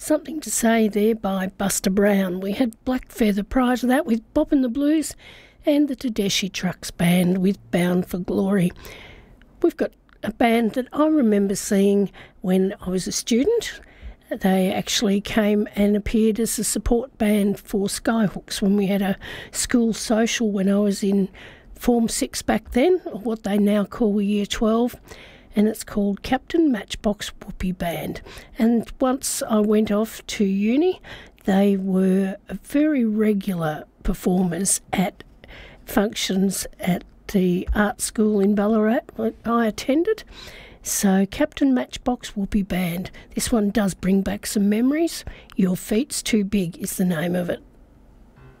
Something to Say there by Buster Brown. We had Black Feather prior to that with Boppin' the Blues and the Tedeschi Trucks Band with Bound for Glory. We've got a band that I remember seeing when I was a student. They actually came and appeared as a support band for Skyhooks when we had a school social when I was in Form 6 back then, or what they now call Year 12. And it's called Captain Matchbox Whoopee Band. And once I went off to uni, they were very regular performers at functions at the art school in Ballarat that I attended. So Captain Matchbox Whoopee Band. This one does bring back some memories. Your Feet's Too Big is the name of it.